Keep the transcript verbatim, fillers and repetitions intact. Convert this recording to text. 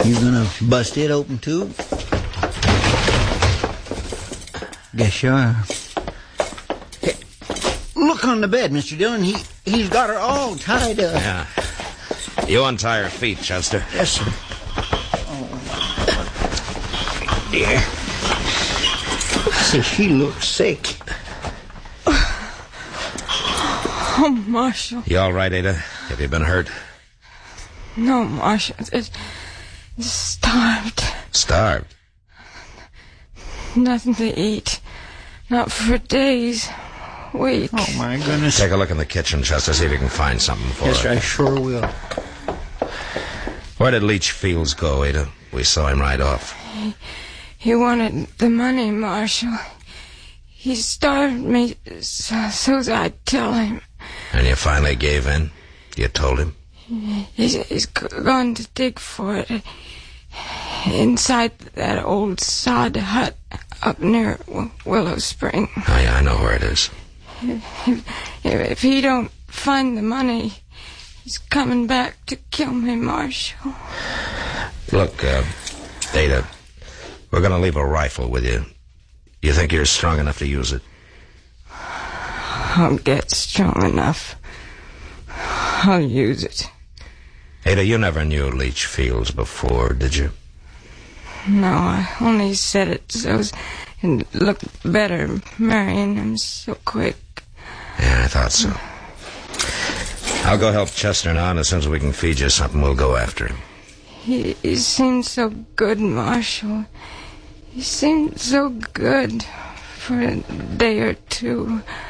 You gonna bust it open, too? Guess you are. Hey, look on the bed, Mister Dillon. He, he's got her all tied up. Yeah. You untie her feet, Chester. Yes, sir. Oh, dear. See, she looks sick. Oh, Marshal. You all right, Ada? Have you been hurt? No, Marshal. It's, it's starved. Starved? Nothing to eat. Not for days. Weeks. Oh, my goodness. Take a look in the kitchen, Chester. See if you can find something for yes, her. Yes, I sure will. Where did Leach Fields go, Ada? We saw him right off. He, he wanted the money, Marshal. He starved me so, so I'd tell him. And you finally gave in? You told him? He's, he's gone to dig for it inside that old sod hut up near Willow Spring. Oh, yeah, I know where it is. If, if he don't find the money, he's coming back to kill me, Marshal. Look, uh, Ada, we're going to leave a rifle with you. You think you're strong enough to use it? I'll get strong enough. I'll use it. Ada, you never knew Leach Fields before, did you? No, I only said it so it looked better marrying him so quick. Yeah, I thought so. I'll go help Chester now, and as soon as we can feed you something, we'll go after him. He, he seemed so good, Marshal. He seemed so good for a day or two.